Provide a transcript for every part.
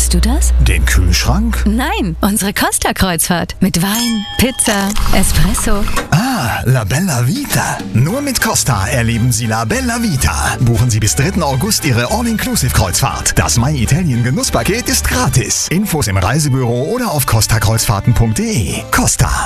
Hörst du das? Den Kühlschrank? Nein, unsere Costa-Kreuzfahrt. Mit Wein, Pizza, Espresso. Ah, La Bella Vita. Nur mit Costa erleben Sie La Bella Vita. Buchen Sie bis 3. August Ihre All-Inclusive-Kreuzfahrt. Das My Italien Genusspaket ist gratis. Infos im Reisebüro oder auf costakreuzfahrten.de. Costa.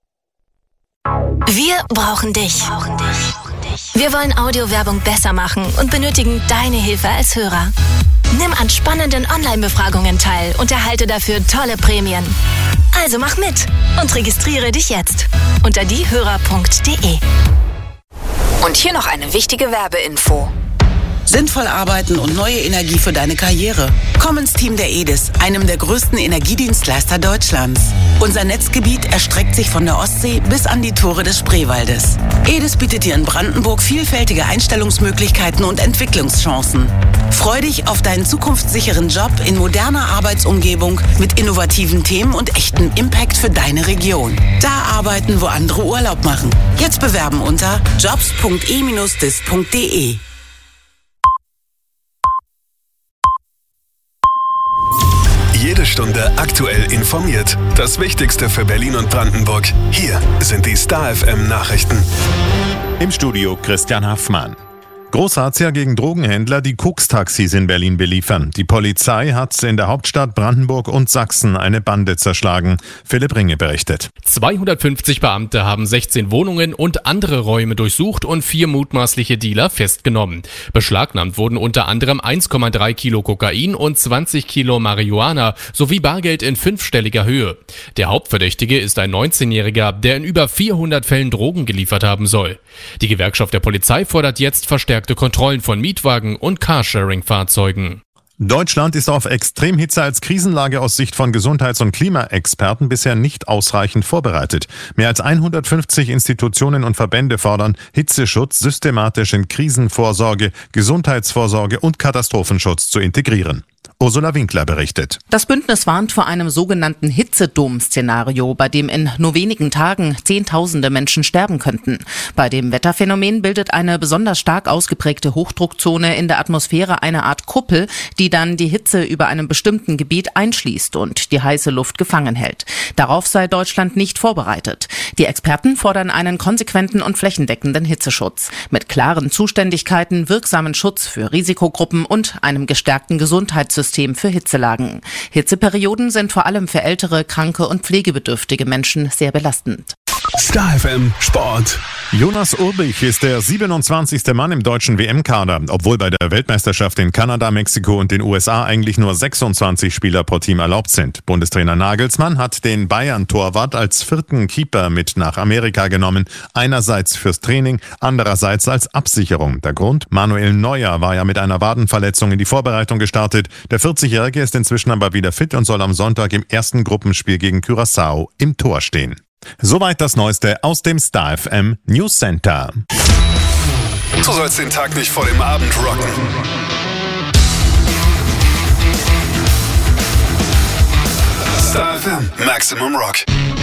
Wir brauchen dich. Wir wollen Audiowerbung besser machen und benötigen deine Hilfe als Hörer. Nimm an spannenden Online-Befragungen teil und erhalte dafür tolle Prämien. Also mach mit und registriere dich jetzt unter diehörer.de. Und hier noch eine wichtige Werbeinfo. Sinnvoll arbeiten und neue Energie für deine Karriere. Komm ins Team der EDIS, einem der größten Energiedienstleister Deutschlands. Unser Netzgebiet erstreckt sich von der Ostsee bis an die Tore des Spreewaldes. EDIS bietet dir in Brandenburg vielfältige Einstellungsmöglichkeiten und Entwicklungschancen. Freu dich auf deinen zukunftssicheren Job in moderner Arbeitsumgebung mit innovativen Themen und echtem Impact für deine Region. Da arbeiten, wo andere Urlaub machen. Jetzt bewerben unter jobs.e-dis.de. Jede Stunde aktuell informiert. Das Wichtigste für Berlin und Brandenburg. Hier sind die Star FM Nachrichten. Im Studio Christian Haffmann. Großrazzia gegen Drogenhändler, die Koks-Taxis in Berlin beliefern. Die Polizei hat in der Hauptstadt Brandenburg und Sachsen eine Bande zerschlagen. Philipp Ringe berichtet. 250 Beamte haben 16 Wohnungen und andere Räume durchsucht und 4 mutmaßliche Dealer festgenommen. Beschlagnahmt wurden unter anderem 1,3 Kilo Kokain und 20 Kilo Marihuana sowie Bargeld in 5-stelliger Höhe. Der Hauptverdächtige ist ein 19-Jähriger, der in über 400 Fällen Drogen geliefert haben soll. Die Gewerkschaft der Polizei fordert jetzt verstärkte Kontrollen von Mietwagen und Carsharing-Fahrzeugen. Deutschland ist auf Extremhitze als Krisenlage aus Sicht von Gesundheits- und Klimaexperten bisher nicht ausreichend vorbereitet. Mehr als 150 Institutionen und Verbände fordern, Hitzeschutz systematisch in Krisenvorsorge, Gesundheitsvorsorge und Katastrophenschutz zu integrieren. Ursula Winkler berichtet. Das Bündnis warnt vor einem sogenannten Hitzedom-Szenario, bei dem in nur wenigen Tagen Zehntausende Menschen sterben könnten. Bei dem Wetterphänomen bildet eine besonders stark ausgeprägte Hochdruckzone in der Atmosphäre eine Art Kuppel, die dann die Hitze über einem bestimmten Gebiet einschließt und die heiße Luft gefangen hält. Darauf sei Deutschland nicht vorbereitet. Die Experten fordern einen konsequenten und flächendeckenden Hitzeschutz mit klaren Zuständigkeiten, wirksamen Schutz für Risikogruppen und einem gestärkten Gesundheitssystem für Hitzelagen. Hitzeperioden sind vor allem für ältere, kranke und pflegebedürftige Menschen sehr belastend. Star FM Sport. Jonas Urbich ist der 27. Mann im deutschen WM-Kader, obwohl bei der Weltmeisterschaft in Kanada, Mexiko und den USA eigentlich nur 26 Spieler pro Team erlaubt sind. Bundestrainer Nagelsmann hat den Bayern-Torwart als 4. Keeper mit nach Amerika genommen, einerseits fürs Training, andererseits als Absicherung. Der Grund? Manuel Neuer war ja mit einer Wadenverletzung in die Vorbereitung gestartet. Der 40-Jährige ist inzwischen aber wieder fit und soll am Sonntag im ersten Gruppenspiel gegen Curaçao im Tor stehen. Soweit das Neueste aus dem Star FM News Center. Du sollst den Tag nicht vor dem Abend rocken. Star FM Maximum Rock.